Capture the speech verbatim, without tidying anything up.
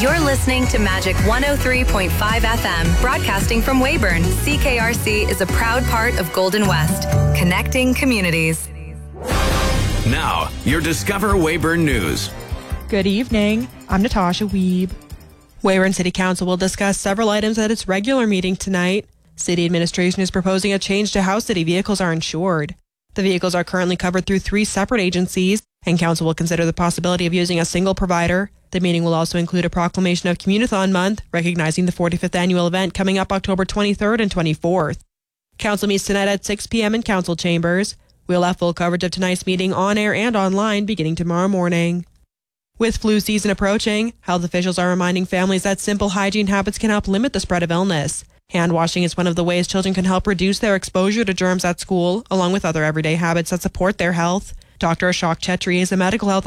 You're listening to Magic one oh three point five F M, broadcasting from Weyburn. C K R C is a proud part of Golden West, connecting communities. Now, your Discover Weyburn News. Good evening. I'm Natasha Wiebe. Weyburn City Council will discuss several items at its regular meeting tonight. City administration is proposing a change to how city vehicles are insured. The vehicles are currently covered through three separate agencies, and council will consider the possibility of using a single provider. The meeting will also include a proclamation of Communathon Month, recognizing the forty-fifth annual event coming up October twenty-third and twenty-fourth. Council meets tonight at six p.m. in council chambers. We'll have full coverage of tonight's meeting on air and online beginning tomorrow morning. With flu season approaching, health officials are reminding families that simple hygiene habits can help limit the spread of illness. Hand washing is one of the ways children can help reduce their exposure to germs at school, along with other everyday habits that support their health. Doctor Ashok Chetri is a medical health